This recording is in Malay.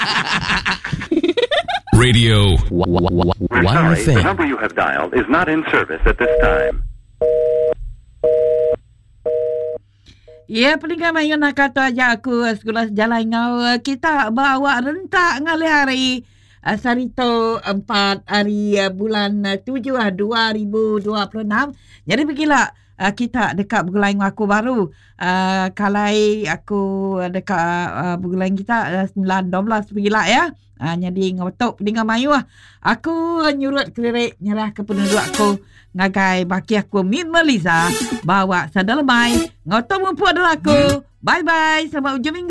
Radio We're sorry, the number you have dialed is not in service at this time. Ya, pelinggan mayu nak kata aja aku sekolah sejalan ngau kita bawa rentak ngali hari Sarito 4 hari bulan 7 2026. Jadi pergilah kita dekat Bergulaing aku baru. Kalai aku dekat Bergulaing kita 9-12 pergilah ya. Jadi ngotok dengan mayu aku nyurut kelirik nyerah ke penduduk aku ngagai baki aku Min Melisa bawa sadalamai ngotok mempu adalah aku. Bye bye, selamat ujung minggu.